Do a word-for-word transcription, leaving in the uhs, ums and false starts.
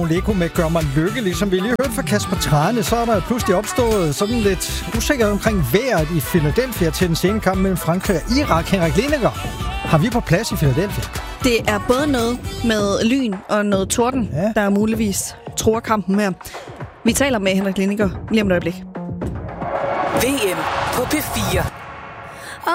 Lego med Gør mig lykkelig, som vi lige hørte fra Kasper Trane, så er der pludselig opstået sådan lidt usikkerhed omkring vejret i Philadelphia til den sene kamp mellem Frankrig og Irak. Henrik Lindegger, har vi på plads i Philadelphia? Det er både noget med lyn og noget torden, ja. Der muligvis tror kampen her. Vi taler med Henrik Lindegger lige om et øjeblik. V M på P fire.